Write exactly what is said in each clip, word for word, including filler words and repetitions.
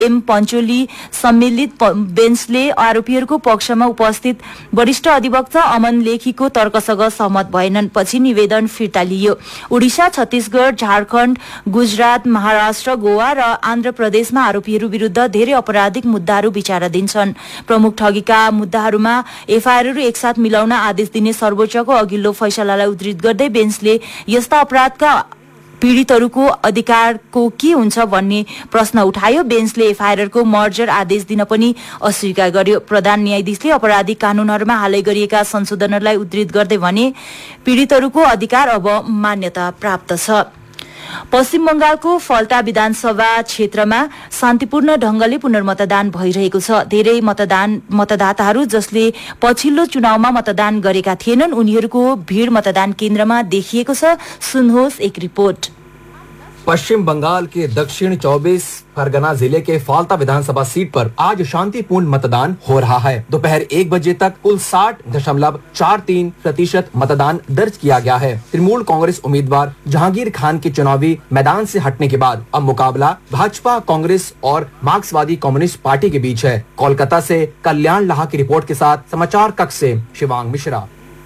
Am Pancholi सम्मिलित बेन्चले आरोपीहरूको पक्षमा उपस्थित वरिष्ठ अधिवक्ता अमन लेखीको तर्कसँग सहमत भएनन्। पछि निवेदन फिर्ता लियो। उडिसा, छत्तीसगढ़, झारखण्ड, गुजरात, महाराष्ट्र, गोवा र आन्ध्र प्रदेशमा आरोपीहरू विरूद्ध धेरै आपराधिक मुद्दाहरू विचाराधीन छन्। प्रमुख ठगीका मुद्दाहरूमा एफआईआरहरू एकसाथ मिलाउन आदेश दिने सर्वोच्चको अघिल्लो फैसलालाई उद्धृत गर्दै बेन्चले यस्ता अपराधका पीड़ितहरूको अधिकारको के हुन्छ भन्ने प्रश्न उठायो। बेन्चले एफआईआरको मर्जर आदेश दिन पनि अस्वीकार गर्यो। प्रधान न्यायाधीशले आपराधिक कानूनहरूमा हालै गरिएका संशोधनहरूलाई उद्धृत गर्दै भने पीड़ितहरूको अधिकार अब मान्यता प्राप्त छ। पश्चिम बंगालको फल्टा विधानसभा क्षेत्रमा शान्तिपूर्ण ढंगले पुनर्मतदान भइरहेको छ। धेरै मतदान मतदाताहरू जसले पछिल्लो चुनावमा मतदान गरेका थिएनन् उनीहरूको भीड़ मतदान केन्द्रमा देखिएको छ। सुन्नुहोस् एक रिपोर्ट। पश्चिम बंगाल के दक्षिण चौबीस परगना जिले के फाल्टा विधानसभा सीट पर आज शांतिपूर्ण मतदान हो रहा है। दोपहर एक बजे तक कुल साठ दशमलव चार तीन प्रतिशत मतदान दर्ज किया गया है। तृणमूल कांग्रेस उम्मीदवार जहांगीर खान के चुनावी मैदान से हटने के बाद अब मुकाबला भाजपा, कांग्रेस और मार्क्सवादी कम्युनिस्ट पार्टी के बीच है। कोलकाता से कल्याण लाहा की रिपोर्ट के साथ समाचार कक्ष से शिवांग मिश्रा।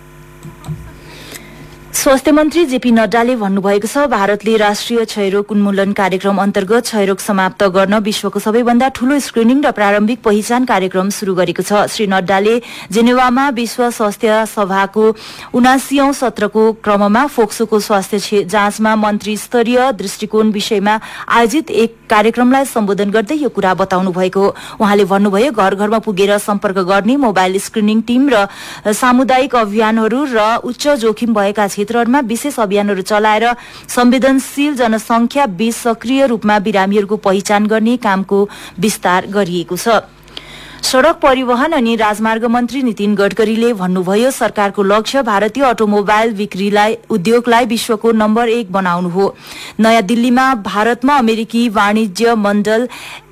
स्वास्थ्य मन्त्री जेपी नड्डाले भन्नुभएको छ भारतले राष्ट्रिय क्षयरोग उन्मूलन कार्यक्रम अन्तर्गत क्षयरोग समाप्त गर्न विश्वको सबैभन्दा ठूलो स्क्रिनिङ र प्रारम्भिक पहिचान कार्यक्रम शुरू गरेको छ। श्री नड्डाले जेनेवामा विश्व स्वास्थ्य सभाको उनासीऔं सत्रको क्रममा फोक्सोको स्वास्थ्य जाँचमा मन्त्री स्तरीय दृष्टिकोण विषयमा आयोजित एक कार्यक्रमलाई सम्बोधन गर्दै यो कुरा बताउनु भएको हो। उहाँले भन्नुभयो घर घरमा पुगेर सम्पर्क गर्ने मोबाइल स्क्रिनिङ टिम र सामुदायिक अभियानहरू र उच्च जोखिम भएका क्षेत्रहरूमा विशेष अभियानहरू चलाएर संवेदनशील जनसंख्या बीच सक्रिय रूपमा बिरामीहरूको पहिचान गर्ने कामको विस्तार गरिएको छ। सड़क परिवहन अनि राजमार्ग मन्त्री नितिन गडकरीले भन्नुभयो सरकारको लक्ष्य भारतीय अटोमोबाइल बिक्रीलाई उद्योगलाई विश्वको नम्बर एक बनाउनु हो। नयाँ दिल्लीमा भारतमा अमेरिकी वाणिज्य मण्डल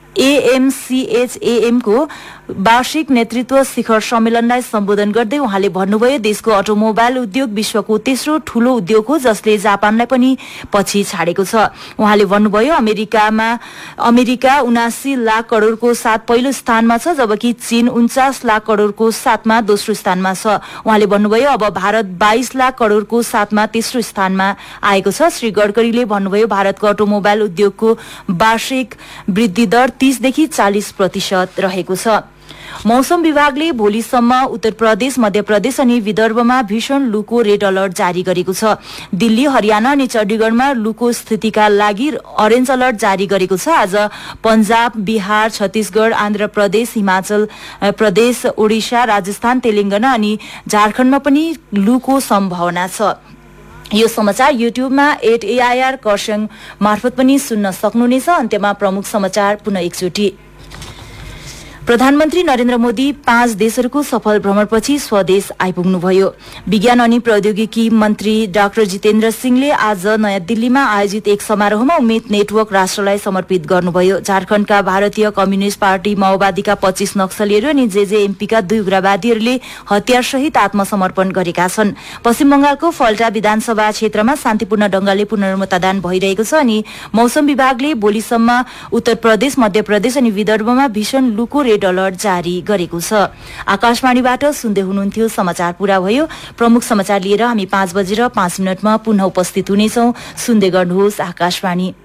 एएमसीएचएएम को वार्षिक नेतृत्व शिखर सम्मेलनलाई सम्बोधन गर्दै उहाँले भन्नुभयो देशको अटोमोबाइल उद्योग विश्वको तेस्रो ठूलो उद्योग हो जसले जापानलाई पनि पछि छाडेको छ। उहाँले भन्नुभयो अमेरिकामा अमेरिका उनासी लाख करोड़को साथ पहिलो स्थानमा छ जबकि चीन उन्चास लाख करोड़को साथमा दोस्रो स्थानमा छ। उहाँले भन्नुभयो अब भारत बाइस लाख करोड़को साथमा तेस्रो स्थानमा आएको छ। श्री गडकरीले भन्नुभयो भारतको अटोमोबाइल उद्योगको वार्षिक वृद्धि दर तीस देखि चालीस प्रतिशत रहेको छ। मौसम विभागले भोलिसम्म उत्तर प्रदेश, मध्य प्रदेश अनि विदर्भमा भीषण लूको रेड अलर्ट जारी गरेको छ। दिल्ली, हरियाणा अनि चण्डीगढमा लूको स्थितिका लागि अरेन्ज अलर्ट जारी गरेको छ। आज पंजाब, बिहार, छत्तीसगढ़, आन्ध्र प्रदेश, हिमाचल प्रदेश, ओडिसा, राजस्थान, तेलंगाना अनि झारखण्डमा पनि लूको सम्भावना छ। यो समाचार युट्युबमा एट एआईआर कर्स्याङ मार्फत पनि सुन्न सक्नुहुनेछ। अन्त्यमा प्रमुख समाचार पुनः एकचोटि। प्रधानमन्त्री नरेन्द्र मोदी पाँच देशहरूको सफल भ्रमणपछि स्वदेश आइपुग्नुभयो। विज्ञान अनि प्रौद्योगिकी मन्त्री डाक्टर जितेन्द्र सिंहले आज नयाँ दिल्लीमा आयोजित एक समारोहमा उम्मेद नेटवर्क राष्ट्रलाई समर्पित गर्नुभयो। झारखण्डका भारतीय कम्युनिष्ट पार्टी माओवादीका पच्चीस नक्सलीहरू अनि जेजेएमपीका दुई उग्रवादीहरूले हतियारसहित आत्मसमर्पण गरेका छन्। पश्चिम बंगालको फल्टा विधानसभा क्षेत्रमा शान्तिपूर्ण ढंगले पुनर्मतदान भइरहेको छ अनि मौसम विभागले भोलिसम्म उत्तर प्रदेश, मध्य प्रदेश अनि विदर्भमा भीषण लूको रेड अलर्ट जारी गरेको छ। आकाशवाणीबाट सुन्दै हुनुहुन्थ्यो समाचार पूरा भयो। प्रमुख समाचार लिएर हामी पाँच बजेर पाँच मिनटमा पुनः उपस्थित हुनेछौं। सुन्दै गर्नुहोस् आकाशवाणी।